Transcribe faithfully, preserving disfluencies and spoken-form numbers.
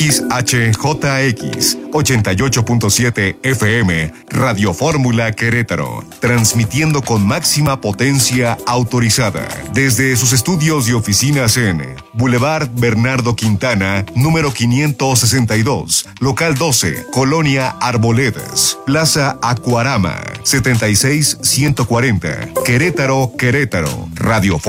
X H J X ochenta y ocho punto siete F M, Radio Fórmula Querétaro, transmitiendo con máxima potencia autorizada desde sus estudios y oficinas en Boulevard Bernardo Quintana, número quinientos sesenta y dos, local doce, Colonia Arboledas, Plaza Acuarama, setenta y seis ciento cuarenta, Querétaro, Querétaro, Radio